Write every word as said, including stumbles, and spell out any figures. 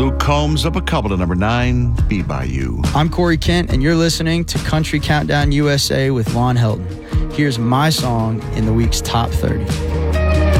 Luke Combs up a couple to number nine, Be By You. I'm Corey Kent, and you're listening to Country Countdown U S A with Lon Helton. Here's my song in the week's top thirty.